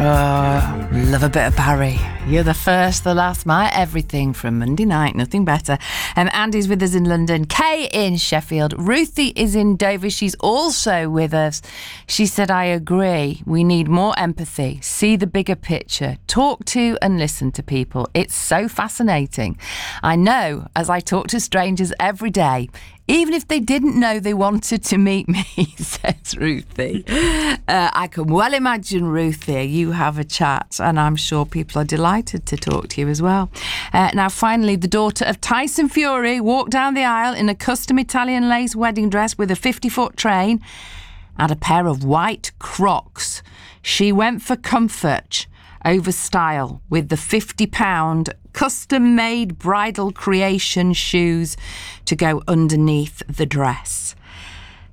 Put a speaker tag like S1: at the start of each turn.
S1: Oh, love a bit of Barry. You're the first, the last, my everything from Monday night, nothing better. Andy's with us in London, Kay in Sheffield, Ruthie is in Dover, she's also with us. She said, I agree, we need more empathy, see the bigger picture, talk to and listen to people. It's so fascinating. I know, as I talk to strangers every day, even if they didn't know they wanted to meet me, says Ruthie. I can well imagine, Ruthie, you have a chat, and I'm sure people are delighted to talk to you as well. Now, finally, the daughter of Tyson Fury walked down the aisle in a custom Italian lace wedding dress with a 50-foot train and a pair of white Crocs. She went for comfort over style with the £50 custom-made bridal creation shoes to go underneath the dress.